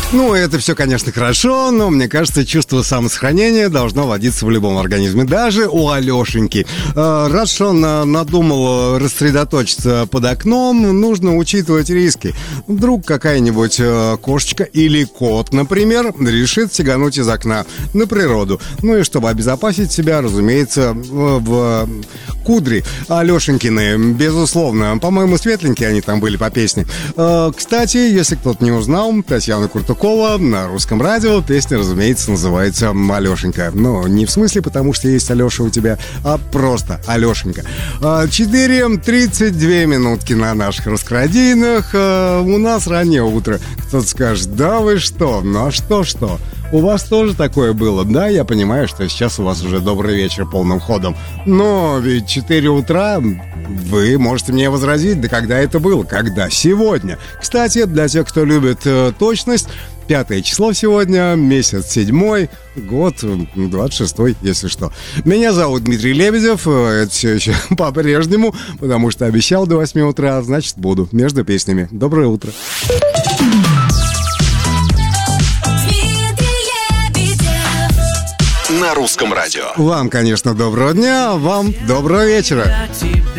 Ну, это все, конечно, хорошо, но мне кажется, чувство самосохранения должно водиться в любом организме, даже у Алешеньки. Раз что он надумал рассредоточиться под окном, нужно учитывать риски. Вдруг какая-нибудь кошечка или кот, например, решит сигануть из окна на природу. Ну и чтобы обезопасить себя, разумеется, в кудри Алешенькины, безусловно. По-моему, светленькие они там были по песне. Кстати, если кто-то не узнал, Татьяна Куртукова на Русском радио. Песня, разумеется, называется «Алешенька». Но не в смысле, потому что есть Алеша у тебя, а просто Алешенька. 4:32 минутки на наших раскрадийнах. У нас раннее утро. Кто-то скажет: да вы что? Ну а что? У вас тоже такое было? Да, я понимаю, что сейчас у вас уже добрый вечер полным ходом. Но ведь 4 утра, вы можете мне возразить, да когда это было? Когда? Сегодня. Кстати, для тех, кто любит точность, 5 число сегодня, месяц 7, год 26, если что. Меня зовут Дмитрий Лебедев, это все еще по-прежнему, потому что обещал до 8 утра, значит буду, между песнями. Доброе утро. На Русском радио. Вам, конечно, доброго дня, вам доброго вечера.